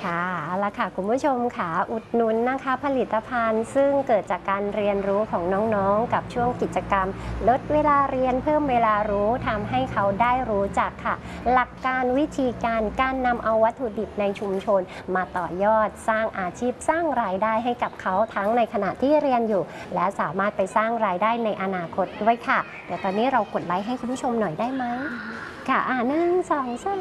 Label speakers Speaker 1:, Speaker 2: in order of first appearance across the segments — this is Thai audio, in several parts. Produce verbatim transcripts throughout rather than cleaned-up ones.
Speaker 1: ค่ะเอาละค่ะคุณผู้ชมค่ะอุดหนุนนะคะผลิตภัณฑ์ซึ่งเกิดจากการเรียนรู้ของน้องๆกับช่วงกิจกรรมลดเวลาเรียนเพิ่มเวลารู้ทำให้เขาได้รู้จักค่ะหลักการวิธีการการนำเอาวัตถุดิบในชุมชนมาต่อยอดสร้างอาชีพสร้างรายได้ให้กับเขาทั้งในขณะที่เรียนอยู่และสามารถไปสร้างรายได้ในอนาคตด้วยค่ะเดี๋ยวตอนนี้เรากดไลค์ให้คุณผู้ชมหน่อยได้ไหมค่ะอ่าหนึ่งสองสาม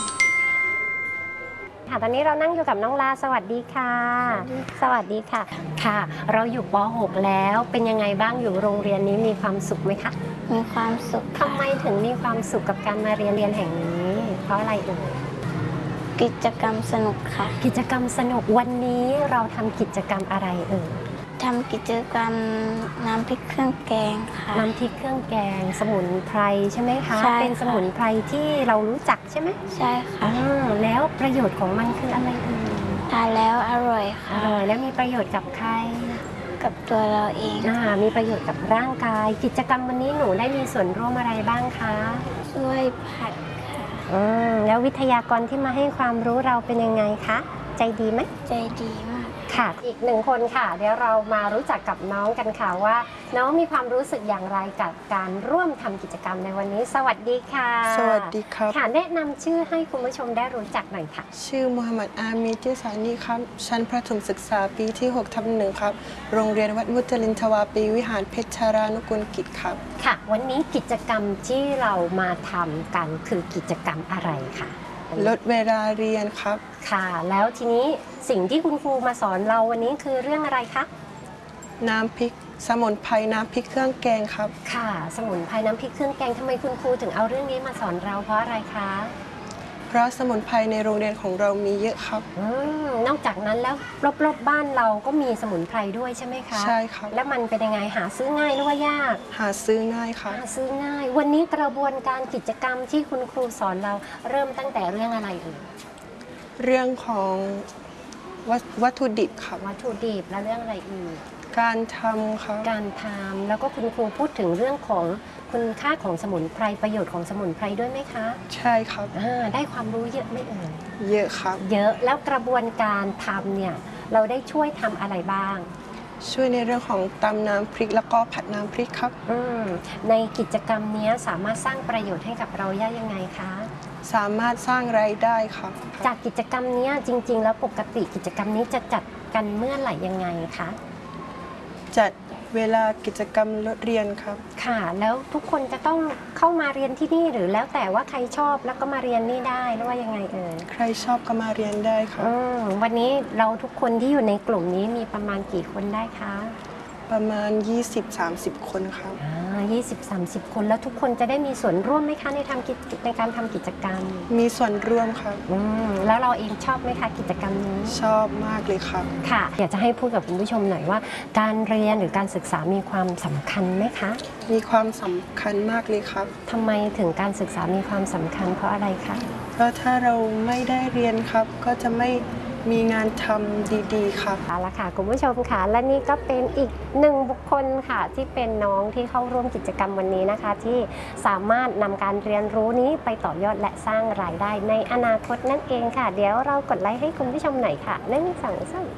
Speaker 1: ค่ะตอนนี้เรานั่งอยู่กับน้องลาสวัสดีค่ะสวัสดีค่ะค่ะเราอยู่ป หก แล้วเป็นยังไงบ้างอยู่โรงเรียนนี้มีความสุขไหมคะ
Speaker 2: มีความสุข
Speaker 1: ทำไมถึงมีความสุขกับการมาเรียนเรียนแห่งนี้เพราะอะไรเอ่ย
Speaker 2: กิจกรรมสนุกค่ะ
Speaker 1: กิจกรรมสนุกวันนี้เราทำกิจกรรมอะไรเอ่ย
Speaker 2: ทำกิจกรรมน้ำพริกเครื่องแกงค่ะ
Speaker 1: น้ำพริกเครื่องแกงสมุนไพรใช่ไหมคะ
Speaker 2: ใช่
Speaker 1: เป็นสมุนไพรที่เรารู้จักใช่ไหม
Speaker 2: ใช่ค่ะ
Speaker 1: แล้วประโยชน์ของมันคืออะไรเอ่ย
Speaker 2: ทานแล้วอร่อยค่ะ
Speaker 1: อร่อยแล้วมีประโยชน์กับใคร
Speaker 2: กับตัวเราเอง
Speaker 1: อ่ามีประโยชน์กับร่างกายกิจกรรมวันนี้หนูได้มีส่วนร่วมอะไรบ้างคะ
Speaker 2: ช่วยผัดค่ะ
Speaker 1: อืมแล้ววิทยากรที่มาให้ความรู้เราเป็นยังไงคะใจดีไหม
Speaker 2: ใจดีมาก
Speaker 1: ค่ะอีกหนึ่งคนค่ะเดี๋ยวเรามารู้จักกับน้องกันค่ะว่าน้องมีความรู้สึกอย่างไรกับการร่วมทำกิจกรรมในวันนี้สวัสดีค่ะ
Speaker 3: สวัสดีครับ
Speaker 1: ค่ะแนะนำชื่อให้คุณผู้ชมได้รู้จักหน่อยค่ะ
Speaker 3: ชื่อมูฮัมหมัดอามีจิสานีครับชั้นประถมศึกษาปีที่หกทับหนึ่งครับโรงเรียนวัดมุจลินทวาปีวิหารเพชรชารานุกุลกิจครับ
Speaker 1: ค่ะวันนี้กิจกรรมที่เรามาทำกันคือกิจกรรมอะไรคะ
Speaker 3: ลดเวลาเรียนครับ
Speaker 1: ค่ะแล้วทีนี้สิ่งที่คุณครูมาสอนเราวันนี้คือเรื่องอะไรคะ
Speaker 3: น้ำพริกสมุนไพรน้ำพริกเครื่องแกงครับ
Speaker 1: ค่ะสมุนไพรน้ำพริกเครื่องแกงทำไมคุณครูถึงเอาเรื่องนี้มาสอนเราเพราะอะไรคะ
Speaker 3: เพราะสมุนไพรในโรงเรียนของเรามีเยอะครับ
Speaker 1: อืมนอกจากนั้นแล้วรอบๆบ้านเราก็มีสมุนไพรด้วยใช่ไหมคะ
Speaker 3: ใช่ครับ
Speaker 1: แล้วมันเป็นยังไงหาซื้อง่ายหรือว่ายาก
Speaker 3: หาซื้อง่ายครับ
Speaker 1: หาซื้อง่ายวันนี้กระบวนการกิจกรรมที่คุณครูสอนเราเริ่มตั้งแต่เรื่องอะไรเอ่ย
Speaker 3: เรื่องของวัตถุดิบครับ
Speaker 1: วัตถุดิบและเรื่องอะไรอีก
Speaker 3: การทำครับ
Speaker 1: การทำแล้วก็คุณครูพูดถึงเรื่องของคุณค่าของสมุนไพรประโยชน์ของสมุนไพรด้วยไหมคะ
Speaker 3: ใช่ครับ
Speaker 1: ได้ความรู้เยอะไหมเอ่ย
Speaker 3: เยอะครับ
Speaker 1: เยอะแล้วกระบวนการทำเนี่ยเราได้ช่วยทำอะไรบ้าง
Speaker 3: ช่วยในเรื่องของตำน้ำพริกแล้วก็ผัดน้ำพริกครับ
Speaker 1: ในกิจกรรมนี้สามารถสร้างประโยชน์ให้กับเราได้ยังไงคะ
Speaker 3: สามารถสร้างรายได้ครับ
Speaker 1: จากกิจกรรมนี้จริงๆแล้วปกติกิจกรรมนี้จะจัดกันเมื่อไหร่ยังไงคะ
Speaker 3: จัดเวลากิจกรรมเรียนครับ
Speaker 1: ค่ะแล้วทุกคนจะต้องเข้ามาเรียนที่นี่หรือแล้วแต่ว่าใครชอบแล้วก็มาเรียนนี่ได้หรือว่ายังไงเอ่ย
Speaker 3: ใครชอบก็มาเรียนได้ครับ
Speaker 1: วันนี้เราทุกคนที่อยู่ในกลุ่มนี้มีประมาณกี่คนได้คะ
Speaker 3: ประมาณ ยี่สิบถึงสามสิบ คนครับ
Speaker 1: อ่ายี่สิบ สามสิบ คนแล้วทุกคนจะได้มีส่วนร่วมไหมคะในทำกิจในการทำกิจกรรม
Speaker 3: มีส่วนร่วมครับ
Speaker 1: อืมแล้วเราเองชอบไหมคะกิจกรรมนี้
Speaker 3: ชอบมากเลยครับ
Speaker 1: ค่ะอยากจะให้พูดกับคุณผู้ชมหน่อยว่าการเรียนหรือการศึกษามีความสำคัญไหมคะ
Speaker 3: มีความสำคัญมากเลยครับ
Speaker 1: ทำไมถึงการศึกษามีความสำคัญเพราะอะไรคะ
Speaker 3: เพราะถ้าเราไม่ได้เรียนครับก็จะไม่มีงานทำดีๆครับ
Speaker 1: เอาละค่ะคุณผู้ชมค่ะและนี่ก็เป็นอีกหนึ่งบุคคลค่ะที่เป็นน้องที่เข้าร่วมกิจกรรมวันนี้นะคะที่สามารถนำการเรียนรู้นี้ไปต่อยอดและสร้างรายได้ในอนาคตนั่นเองค่ะเดี๋ยวเรากดไลค์ให้คุณผู้ชมหน่อยค่ะหนึ่งสองสาม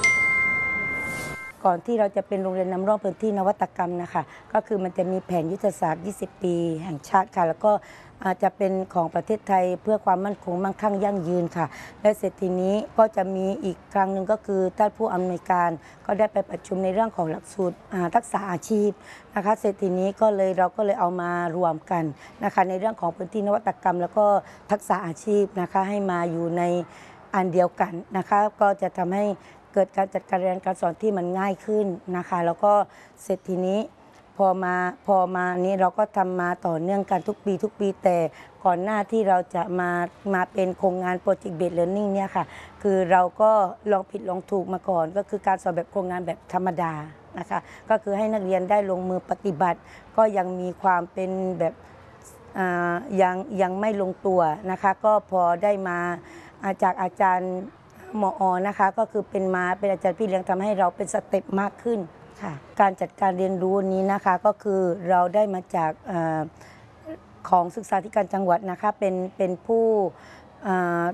Speaker 4: ก่อนที่เราจะเป็นโรงเรียนนำร่องพื้นที่นวัตกรรมนะคะก็คือมันจะมีแผนยุทธศาสตร์ยี่สิบปีแห่งชาติค่ะแล้วก็อาจจะเป็นของประเทศไทยเพื่อความมั่นคงมั่งคั่งยั่งยืนค่ะและเสร็จทีนี้ก็จะมีอีกครั้งหนึ่งก็คือท่านผู้อำนวยการก็ได้ไปประชุมในเรื่องของหลักสูตรทักษะอาชีพนะคะเสร็จทีนี้ก็เลยเราก็เลยเอามารวมกันนะคะในเรื่องของพื้นที่นวัตกรรมแล้วก็ทักษะอาชีพนะคะให้มาอยู่ในอันเดียวกันนะคะก็จะทำให้เกิดการจัดการเรียนการสอนที่มันง่ายขึ้นนะคะแล้วก็เสร็จทีนี้พอมาพอมานี้เราก็ทำมาต่อเนื่องกันทุกปีทุกปีแต่ก่อนหน้าที่เราจะมามาเป็นโครงงานโปรเจกต์เบสเลิร์นนิ่งเนี่ยค่ะคือเราก็ลองผิดลองถูกมาก่อนก็คือการสอนแบบโครงงานแบบธรรมดานะคะก็คือให้นักเรียนได้ลงมือปฏิบัติก็ยังมีความเป็นแบบยังยังไม่ลงตัวนะคะก็พอได้มาจากอาจารย์หมออนะคะก็คือเป็นมาเป็นอาจารย์พี่เลี้ยงทำให้เราเป็นสเต็ปมากขึ้นค่ะการจัดการเรียนรู้นี้นะคะก็คือเราได้มาจากของศึกษาธิการจังหวัดนะคะเป็นเป็นผู้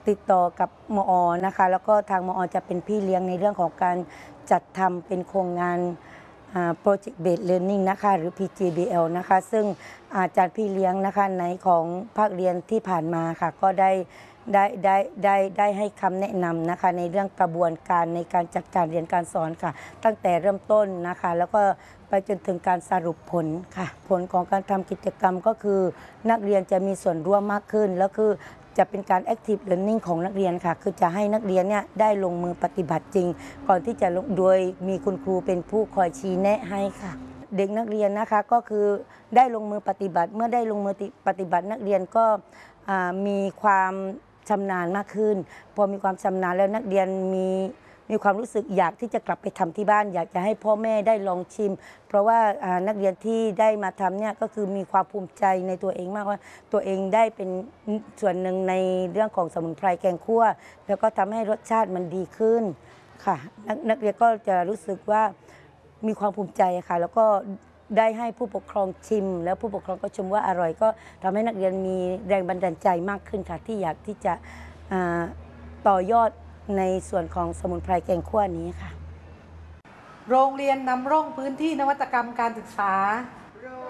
Speaker 4: ติดต่อกับมอนะคะแล้วก็ทางมอจะเป็นพี่เลี้ยงในเรื่องของการจัดทำเป็นโครงงาน Project Based Learning นะคะหรือ พี จี บี แอล นะคะซึ่งอาจารย์พี่เลี้ยงนะคะในของภาคเรียนที่ผ่านมาค่ะก็ได้ได้ได้ได้ได้ให้คำแนะนำนะคะในเรื่องกระบวนการในการจัดการเรียนการสอนค่ะตั้งแต่เริ่มต้นนะคะแล้วก็ไปจนถึงการสรุปผลค่ะผลของการทำกิจกรรมก็คือนักเรียนจะมีส่วนร่วมมากขึ้นแล้วคือจะเป็นการ active learning ของนักเรียนค่ะคือจะให้นักเรียนเนี่ยได้ลงมือปฏิบัติจริงก่อนที่จะลงโดยมีคุณครูเป็นผู้คอยชี้แนะให้ค่ะเด็กนักเรียนนะคะก็คือได้ลงมือปฏิบัติเมื่อได้ลงมือปฏิบัตินักเรียนก็มีความชำนาญมากขึ้นพอมีความชำนาญแล้วนักเรียนมีมีความรู้สึกอยากที่จะกลับไปทำที่บ้านอยากจะให้พ่อแม่ได้ลองชิมเพราะว่านักเรียนที่ได้มาทำเนี่ยก็คือมีความภูมิใจในตัวเองมากว่าตัวเองได้เป็นส่วนหนึ่งในเรื่องของสมุนไพรแกงคั่วแล้วก็ทำให้รสชาติมันดีขึ้นค่ะนักนักเรียนก็จะรู้สึกว่ามีความภูมิใจค่ะแล้วก็ได้ให้ผู้ปกครองชิมแล้วผู้ปกครองก็ชมว่าอร่อยก็ทำให้นักเรียนมีแรงบันดาลใจมากขึ้นค่ะที่อยากที่จะต่อยอดในส่วนของสมุนไพรแกงคั่วนี้ค่ะ
Speaker 5: โรงเรียนนำร่องพื้นที่นวัตกรรมการศึกษา